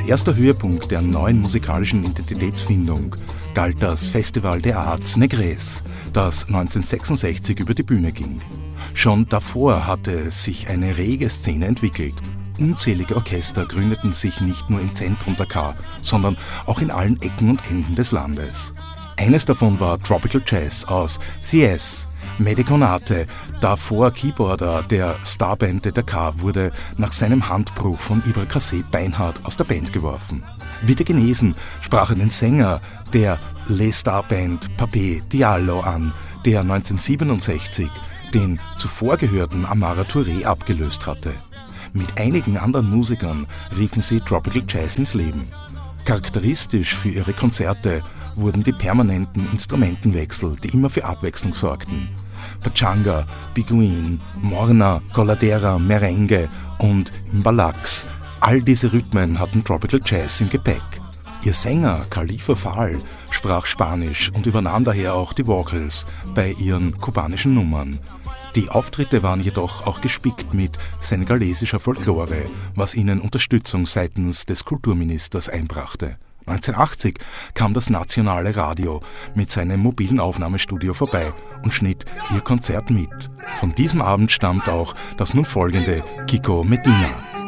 erster Höhepunkt der neuen musikalischen Identitätsfindung galt das Festival des Arts Negres, das 1966 über die Bühne ging. Schon davor hatte sich eine rege Szene entwickelt. Unzählige Orchester gründeten sich nicht nur im Zentrum Dakar, sondern auch in allen Ecken und Enden des Landes. Eines davon war Tropical Jazz aus Thiès. Mehdi Konate, davor Keyboarder der Starband de Dakar, wurde nach seinem Handbruch von Ibra Kassé beinhart aus der Band geworfen. Wieder genesen sprach er den Sänger der Les Starband Papé Diallo an, der 1967 den zuvor gehörten Amara Touré abgelöst hatte. Mit einigen anderen Musikern riefen sie Tropical Jazz ins Leben. Charakteristisch für ihre Konzerte wurden die permanenten Instrumentenwechsel, die immer für Abwechslung sorgten. Pachanga, Biguin, Morna, Coladera, Merengue und Mbalax. All diese Rhythmen hatten Tropical Jazz im Gepäck. Ihr Sänger Khalifa Fall sprach Spanisch und übernahm daher auch die Vocals bei ihren kubanischen Nummern. Die Auftritte waren jedoch auch gespickt mit senegalesischer Folklore, was ihnen Unterstützung seitens des Kulturministers einbrachte. 1980 kam das nationale Radio mit seinem mobilen Aufnahmestudio vorbei und schnitt ihr Konzert mit. Von diesem Abend stammt auch das nun folgende Kiko Medina.